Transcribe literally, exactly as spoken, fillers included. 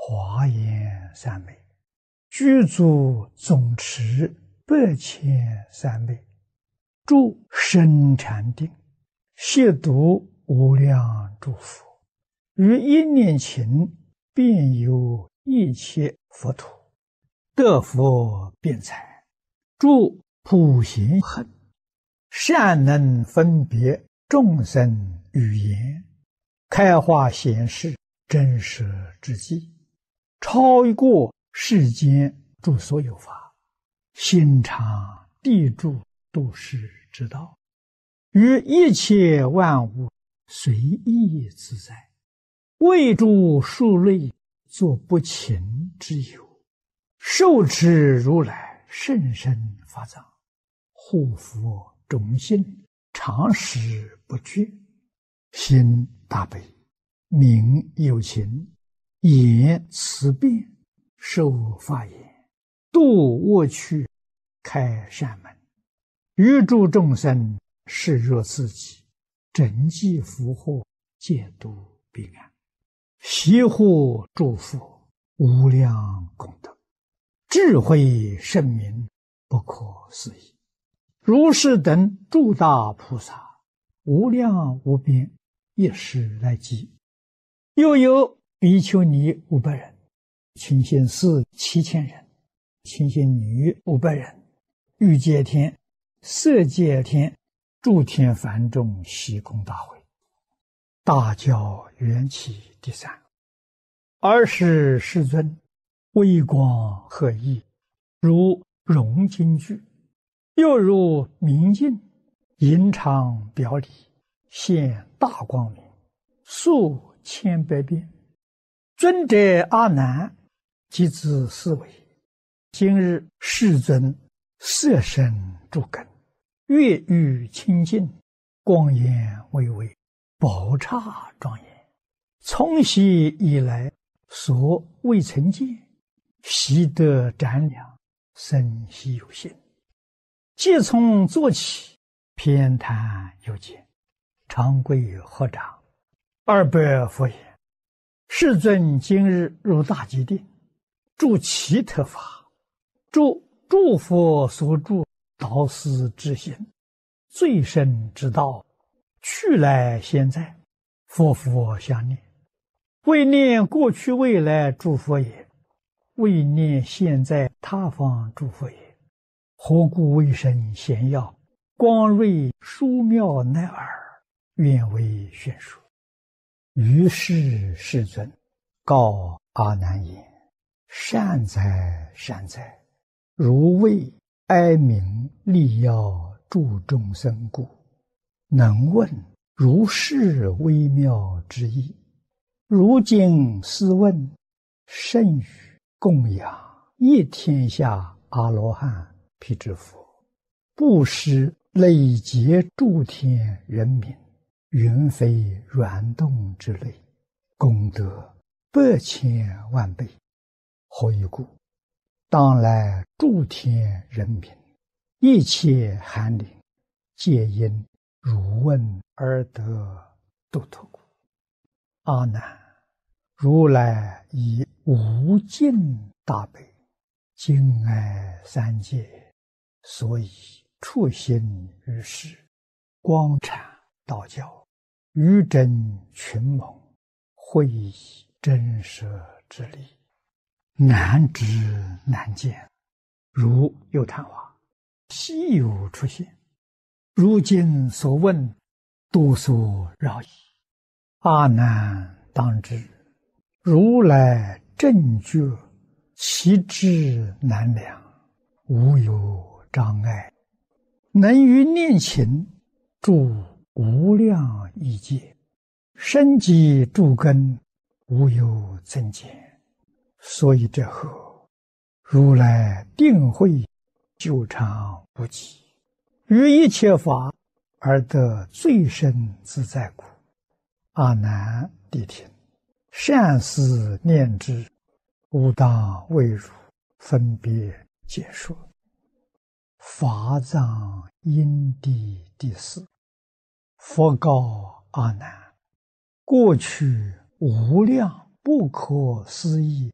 华严三昧，具足总持百千三昧，住深禅定，悉读无量诸佛，于一念勤，遍游一切佛土，得佛辩才，住普贤行，善能分别众生语言，开化显示真实之际，超过世间诸所有法，心常地住度世之道，于一切万物随意自在，为诸数类作不勤之有，受持如来甚深法藏，护佛众信，常时不绝，心大悲，名有情，言慈辩，受法言，度恶趣，开善门，于诸众生视若自己，整济福祸，戒度彼岸，悉护诸佛无量功德，智慧圣明，不可思议。如是等诸大菩萨，无量无边，一时来集。又有比丘尼五百人，清心寺七千人，清心女五百人，欲界天、色界天、诸天梵众悉供大会，大教缘起第三。尔时世尊微光赫熠，如融金具，又如明镜，银常表里，现大光明，数千百变。尊者阿难即自思维，今日世尊色身诸根，月欲清净，光颜巍巍，宝刹庄严，从昔以来所未曾见，习得瞻量，生希有心。即从坐起，偏袒有见，长跪合掌，二百佛言：世尊今日入大极定，住奇特法，住诸佛所住导师之行，最深之道，去来现在，佛佛相念，为念过去未来诸佛也，为念现在他方诸佛也。何故为身显耀，光瑞殊妙乃尔，愿为宣说。于是世尊告阿难言：善哉善哉，如为哀鸣利要助众生故，能问如是微妙之意。如今斯问，甚于供养一天下阿罗汉辟支佛，布施累劫诸天人民，云飞软动之类，功德百千万倍。何以故？当来诸天人民，一切寒灵，皆因汝问而得度脱故。阿难，如来以无尽大悲，敬爱三界，所以处心于世，光阐道教，于真群蒙，会以真实之理，难知难见，如有昙花，稀有出现。如今所问，多所扰矣。阿难当知，如来正觉，其智难量，无有障碍，能于念勤，住无量亿界，深积诸根，无有增减。所以这后，如来定慧久长不极，于一切法而得最深自在故。阿难谛听，善思念之，吾当为汝分别解说。法藏因地第四。佛告阿难：过去无量不可思议